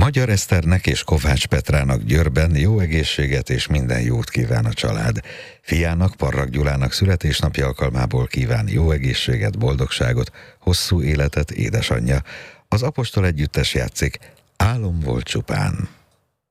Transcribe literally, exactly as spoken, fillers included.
Magyar Eszternek és Kovács Petrának Győrben jó egészséget és minden jót kíván a család. Fiának, Parrak Gyulának születésnapja alkalmából kíván jó egészséget, boldogságot, hosszú életet édesanyja. Az Apostol együttes játszik Álom volt csupán.